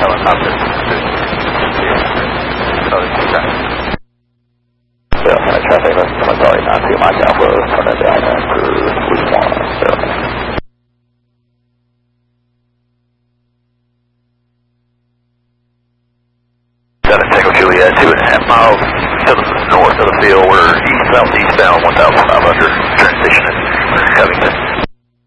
helicopter. Traffic, that's already not too much out for the island for week 1. So. Tango Juliet, 2.5 miles to the north of the field. We're southeastbound 1,500, transitioning Covington.